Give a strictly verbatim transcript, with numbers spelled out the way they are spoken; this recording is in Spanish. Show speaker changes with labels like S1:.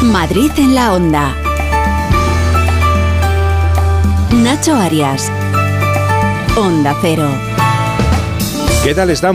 S1: Madrid en la Onda. Nacho Arias. Onda Cero.
S2: ¿Qué tal estamos?